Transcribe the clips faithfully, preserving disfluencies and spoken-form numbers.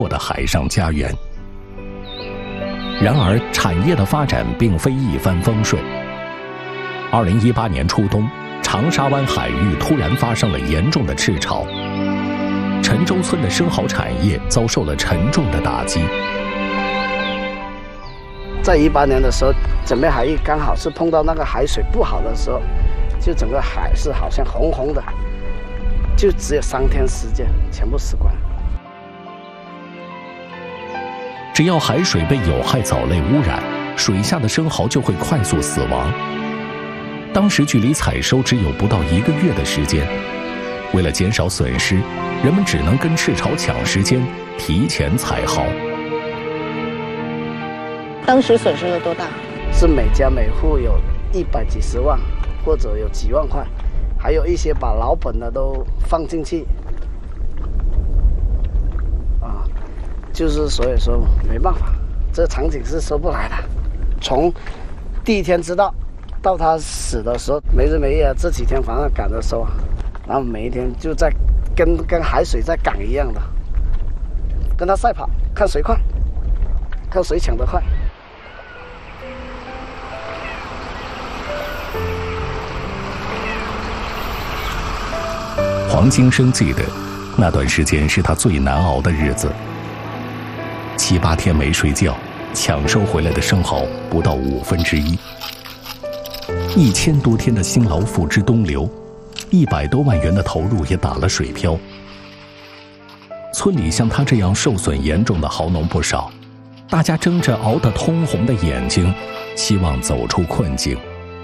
我的海上家园。然而，产业的发展并非一帆风顺。二零一八年初冬，长沙湾海域突然发生了严重的赤潮，陈州村的生蚝产业遭受了沉重的打击。 在一八年的时候，整片海域刚好是碰到那个海水不好的时候，就整个海是好像红红的，就只有三天时间，全部死光。 只要海水被有害藻类污染，水下的生蚝就会快速死亡。当时距离采收只有不到一个月的时间，为了减少损失，人们只能跟赤潮抢时间，提前采蚝。 当时损失了多大？ 是每家每户有一百几十万，或者有几万块，还有一些把老本的都放进去，啊，就是所以说没办法，这场景是收不来的。从第一天知道到他死的时候，没日没夜，这几天反正赶着收，然后每一天就在跟跟海水在赶一样的，跟他赛跑，看谁快，看谁抢得快。 黄金生记得，那段时间是他最难熬的日子。七八天没睡觉，抢收回来的生蚝不到五分之一。一千多天的辛劳付之东流，一百多万元的投入也打了水漂。村里像他这样受损严重的蚝农不少，大家睁着熬得通红的眼睛，希望走出困境。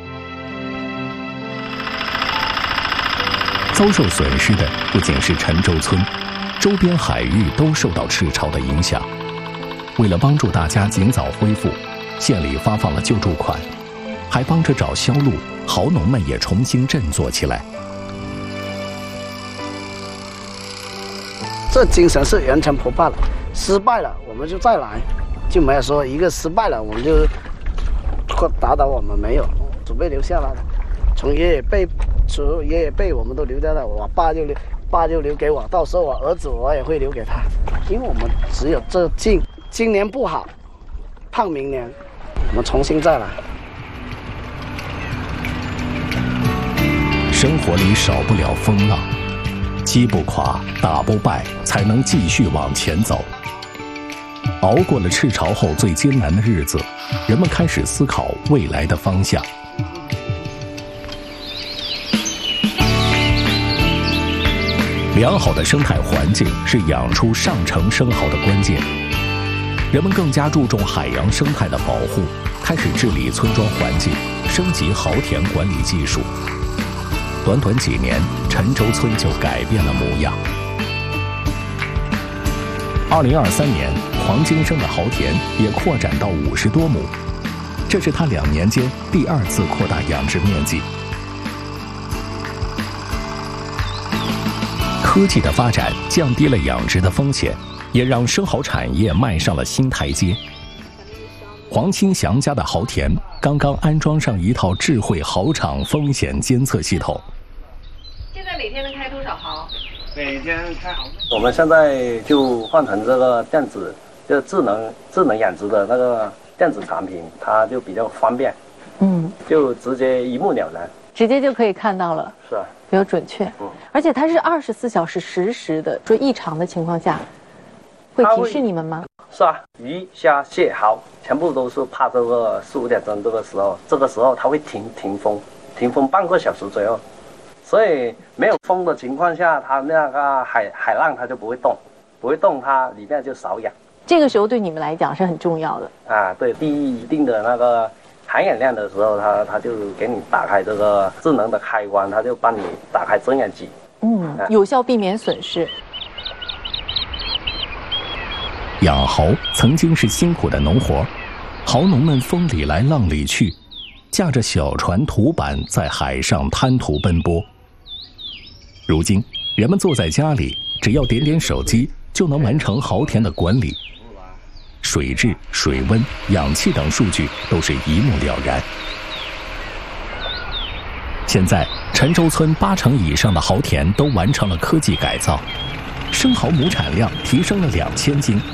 遭受损失的不仅是陈州村，周边海域都受到赤潮的影响。为了帮助大家尽早恢复，县里发放了救助款，还帮着找销路，蚝农们也重新振作起来。 这精神是完全不怕了，失败了我们就再来，就没有说一个失败了我们就打倒我们，没有，准备留下来了。从爷爷辈，从爷爷辈我们都留下来，我爸就留，爸就留给我，到时候我儿子我也会留给他，因为我们只有这今今年不好，盼明年我们重新再来。 生活里少不了风浪，击不垮，打不败，才能继续往前走。熬过了赤潮后最艰难的日子，人们开始思考未来的方向。良好的生态环境是养出上乘生蚝的关键。人们更加注重海洋生态的保护，开始治理村庄环境，升级蚝田管理技术。短短几年，陈州村就改变了模样。二零二三年，黄金生的蚝田也扩展到五十多亩，这是他两年间第二次扩大养殖面积。科技的发展降低了养殖的风险，也让生蚝产业迈上了新台阶。黄清祥家的蚝田刚刚安装上一套智慧蚝场风险监测系统。 现在每天能开多少蚝？ 每天开蚝。我们现在就换成这个电子，就智能智能养殖的那个电子产品，它就比较方便。嗯，就直接一目了然， 直接就可以看到了。 是啊。 比较准确，嗯，而且它是二十四小时实时的，说异常的情况下，会提示你们吗？ 是啊，鱼虾蟹蚝全部都是怕这个四五点钟这个时候，这个时候它会停停风，停风半个小时左右，所以没有风的情况下，它那个海海浪它就不会动，不会动，它里面就少氧。 这个时候对你们来讲是很重要的啊，对，低一定的那个含氧量的时候，它它就给你打开这个智能的开关，它就帮你打开增氧机， 嗯，有效避免损失。 养蚝曾经是辛苦的农活，蚝农们风里来浪里去，驾着小船土板在海上滩涂奔波。如今，人们坐在家里，只要点点手机，就能完成蚝田的管理。水质、水温、氧气等数据都是一目了然。现在，陈州村八成以上的蚝田都完成了科技改造，生蚝亩产量提升了两千斤，